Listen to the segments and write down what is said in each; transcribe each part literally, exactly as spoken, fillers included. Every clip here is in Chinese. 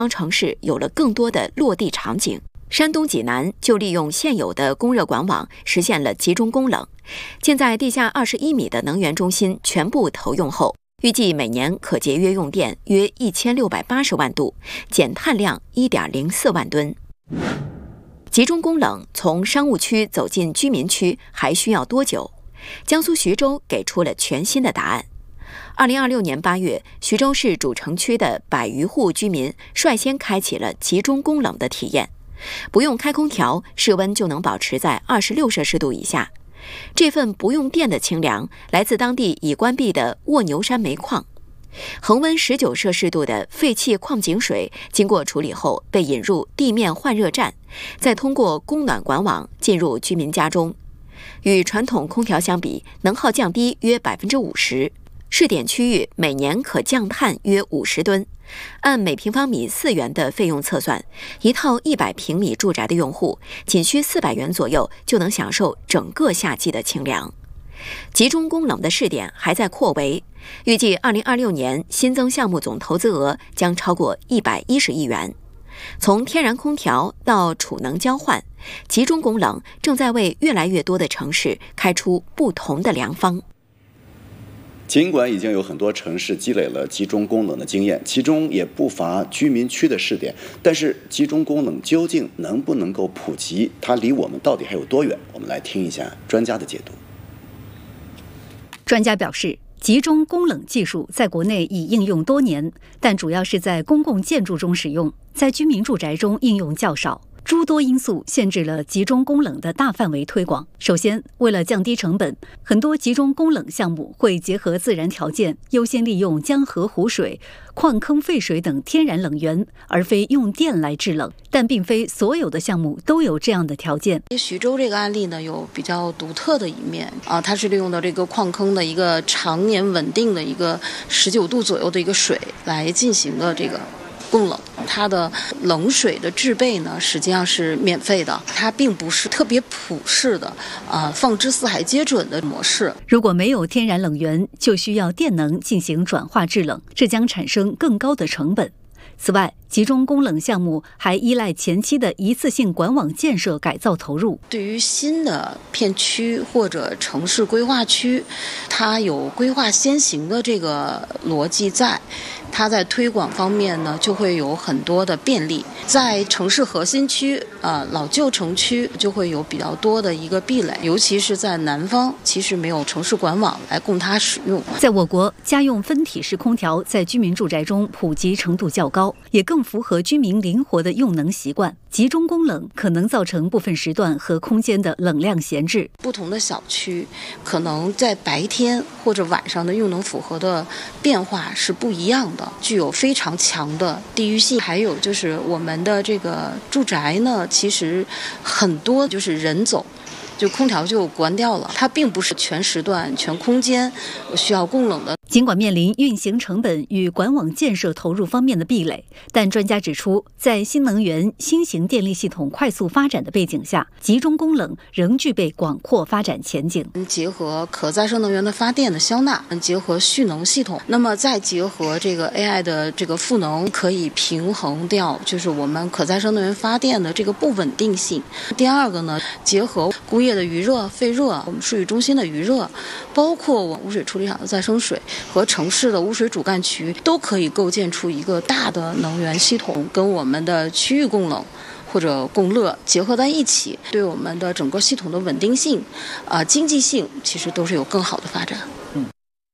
城市有了更多的落地场景。山东济南就利用现有的供热管网实现了集中供冷，建在地下二十一米的能源中心全部投用后，预计每年可节约用电约一千六百八十万度，减碳量一点零四万吨。集中供冷从商务区走进居民区还需要多久？江苏徐州给出了全新的答案。二零二六年八月，徐州市主城区的百余户居民率先开启了集中供冷的体验。不用开空调，室温就能保持在二十六摄氏度以下。这份不用电的清凉来自当地已关闭的卧牛山煤矿。恒温十九摄氏度的废弃矿井水经过处理后被引入地面换热站，再通过供暖管网进入居民家中。与传统空调相比，能耗降低约 百分之五十。试点区域每年可降碳约五十吨。按每平方米四元的费用测算，一套一百平米住宅的用户仅需四百元左右就能享受整个夏季的清凉。集中供冷的试点还在扩围，预计二零二六年新增项目总投资额将超过一百一十亿元。从天然空调到储能交换，集中供冷正在为越来越多的城市开出不同的良方。 尽管已经有很多城市积累了集中供冷的经验，其中也不乏居民区的试点，但是集中供冷究竟能不能够普及，它离我们到底还有多远？我们来听一下专家的解读。 专家表示，集中供冷技术在国内已应用多年，但主要是在公共建筑中使用，在居民住宅中应用较少。诸多因素限制了集中供冷的大范围推广。首先，为了降低成本，很多集中供冷项目会结合自然条件，优先利用江河湖水、矿坑废水等天然冷源，而非用电来制冷。但并非所有的项目都有这样的条件。 徐州这个案例呢，有比较独特的一面啊，它是利用到这个矿坑的一个常年稳定的一个十九度左右的一个水来进行的这个供冷。它的冷水的制备呢，实际上是免费的，它并不是特别普适的啊，放之四海皆准的模式。 如果没有天然冷源，就需要电能进行转化制冷，这将产生更高的成本。此外，集中供冷项目还依赖前期的一次性管网建设改造投入。 对于新的片区或者城市规划区，它有规划先行的这个逻辑在，它在推广方面呢就会有很多的便利。在城市核心区啊、呃、老旧城区就会有比较多的一个壁垒，尤其是在南方，其实没有城市管网来供它使用。 在我国，家用分体式空调在居民住宅中普及程度较高，也更符合居民灵活的用能习惯。集中供冷可能造成部分时段和空间的冷量闲置。 不同的小区可能在白天或者晚上的用能符合的变化是不一样的，具有非常强的地域性。还有就是我们的这个住宅呢，其实很多就是人走就空调就关掉了，它并不是全时段全空间需要供冷的。 尽管面临运行成本与管网建设投入方面的壁垒，但专家指出，在新能源、新型电力系统快速发展的背景下，集中供冷仍具备广阔发展前景。 结合可再生能源的发电的消纳，结合蓄能系统，那么再结合这个 A I 的这个赋能，可以平衡掉就是我们可再生能源发电的这个不稳定性。第二个呢，结合工业的余热、废热，我们数据中心的余热，包括我污水处理厂的再生水和城市的污水主干渠，都可以构建出一个大的能源系统，跟我们的区域供冷或者供热结合在一起，对我们的整个系统的稳定性、啊、呃、经济性，其实都是有更好的发展。嗯。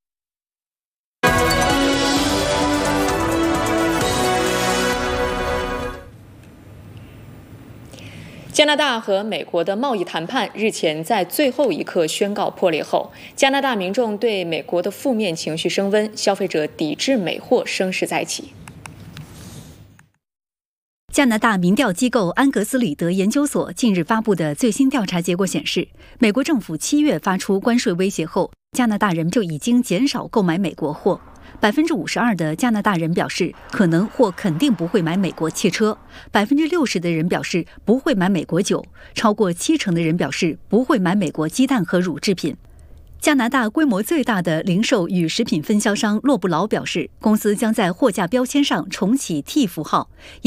加拿大和美国的贸易谈判日前在最后一刻宣告破裂后，加拿大民众对美国的负面情绪升温，消费者抵制美货声势再起。 加拿大民调机构安格斯里德研究所近日发布的最新调查结果显示，美国政府七月发出关税威胁后，加拿大人就已经减少购买美国货。百分之五十二的加拿大人表示可能或肯定不会买美国汽车，百分之六十的人表示不会买美国酒，超过七成的人表示不会买美国鸡蛋和乳制品。 加拿大规模最大的零售与食品分销商洛布劳表示，公司将在货架标签上重启 T 符号。